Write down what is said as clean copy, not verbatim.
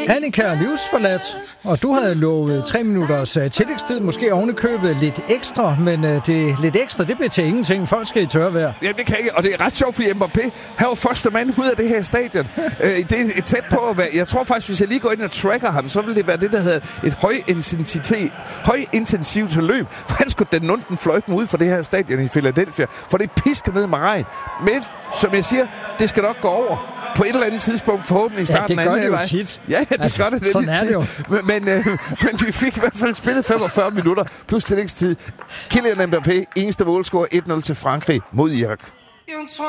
Annika, livsforladt, og du havde lovet 3 minutters tillægstid, måske ovenikøbet lidt ekstra, men det lidt ekstra, det blev til ingenting. Folk skal i tørvejr. Ja, det kan ikke, og det er ret sjovt, fordi Mbappé, han var første mand ud af det her stadion. Det er tæt på at være, jeg tror faktisk, hvis jeg lige går ind og tracker ham, så vil det være det, der hedder et højintensivt løb, for han skulle den nunden fløjten ud for det her stadion i Philadelphia, for det pisker ned med regn. Men, som jeg siger, det skal nok gå over. På et eller andet tidspunkt, forhåbentlig i starten af anden halvleg. Ja, det gør det jo tit. Ja, det gør det. Sådan er det jo. Men vi fik i hvert fald spillet 45 minutter plus tillægstid. Kylian Mbappé, eneste målscorer 1-0 til Frankrig mod Irak.